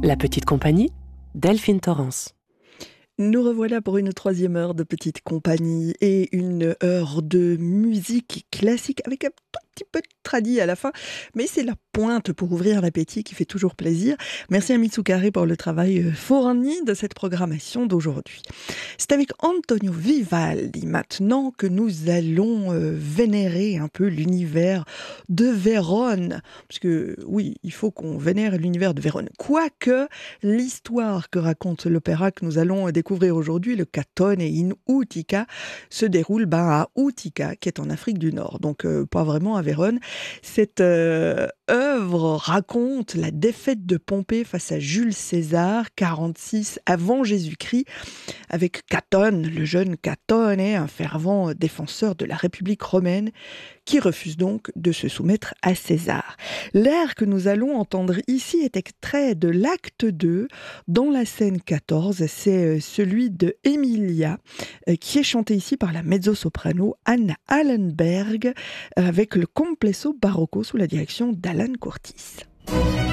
La petite compagnie, Delphine Torrance. Nous revoilà pour une troisième heure de petite compagnie et une heure de musique classique avec un tout petit peu de tradi à la fin, mais c'est la pointe pour ouvrir l'appétit qui fait toujours plaisir. Merci à Mitsukare pour le travail fourni de cette programmation d'aujourd'hui. C'est avec Antonio Vivaldi maintenant que nous allons vénérer un peu l'univers de Vérone, parce que oui, il faut qu'on vénère l'univers de Vérone, quoique l'histoire que raconte l'opéra que nous allons découvrir aujourd'hui, le Catone in Utica, se déroule à Utica, qui est en Afrique du Nord, donc pas vraiment à Vérone. Cette œuvre raconte la défaite de Pompée face à Jules César, 46 avant Jésus-Christ, avec Catone, le jeune Catone, un fervent défenseur de la République romaine, qui refuse donc de se soumettre à César. L'air que nous allons entendre ici est extrait de l'acte 2, dans la scène 14, c'est celui de Emilia, qui est chanté ici par la mezzo-soprano Anna Allenberg, avec le complesso barocco sous la direction d'Alan Curtis.